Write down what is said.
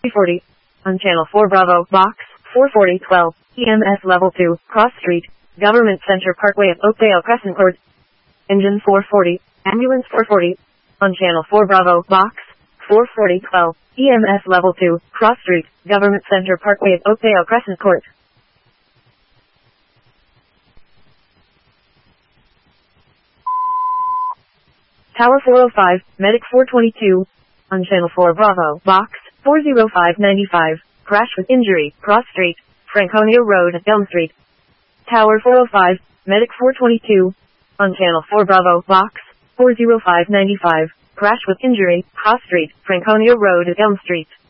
340. On Channel 4 Bravo, Box 44012, EMS Level 2, Cross Street, Government Center Parkway at Oakdale Crescent Court. Engine 440, Ambulance 440. On Channel 4 Bravo, Box 44012, EMS Level 2, Cross Street, Government Center Parkway at Oakdale Crescent Court. Tower 405, Medic 422. On Channel 4 Bravo, Box 40595, crash with injury, Cross Street, Franconia Road at Elm Street. Tower 405, Medic 422. On Channel 4 Bravo, Box 40595, crash with injury, Cross Street, Franconia Road at Elm Street.